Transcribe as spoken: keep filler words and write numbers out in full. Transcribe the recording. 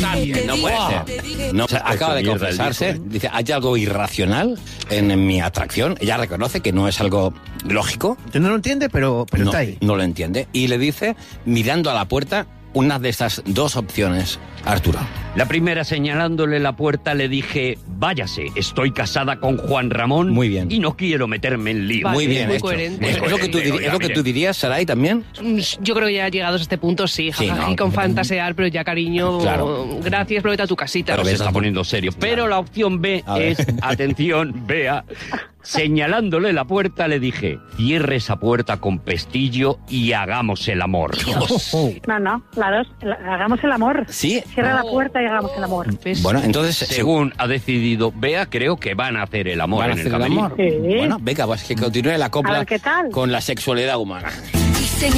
nadie. No puede ser. No, o sea, acaba de confesarse. Dice, hay algo irracional en mi atracción. Ella reconoce que no es algo lógico. No lo entiende, pero, pero no, está ahí. No lo entiende. Y le dice, mirando a la puerta, una de estas dos opciones, Arturo. La primera, señalándole la puerta, le dije, váyase, estoy casada con Juan Ramón. Muy bien. Y no quiero meterme en lío. Muy bien muy hecho. coherente. ¿Es, es lo que tú, diri- ¿Es lo que tú dirías, Saray, también? Yo creo que ya llegados a este punto, sí, Sí, jajaja, ¿no? y con fantasear, pero ya, cariño, Claro. gracias, pero vete a tu casita. Pero se está poniendo serio. Pero la opción B A ver. es, atención, vea, señalándole la puerta, le dije, cierre esa puerta con pestillo y hagamos el amor. No, no, la dos, la- hagamos el amor. Sí. Cierra la puerta y hagamos el amor. ¿Ves? Bueno, entonces... Según ha decidido Bea, creo que van a hacer el amor ¿Van a en el hacer el camerino. amor? Sí. Bueno, venga, pues que continúe la A copla ver, ¿qué tal? con la sexualidad humana.